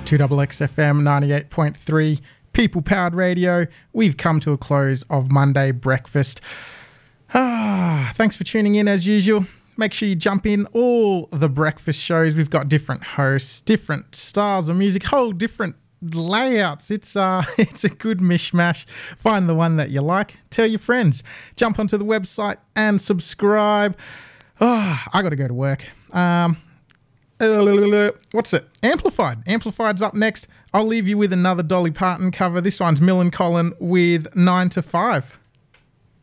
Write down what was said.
2XXFM 98.3 People Powered Radio. We've come to a close of Monday breakfast. Thanks for tuning in as usual. Make sure you jump in all the breakfast shows. We've got different hosts, different styles of music, whole different layouts. It's a good mishmash. Find the one that you like. Tell your friends. Jump onto the website and subscribe. I got to go to work. What's it? Amplified. Amplified's up next. I'll leave you with another Dolly Parton cover. This one's Millencolin with 9 to 5.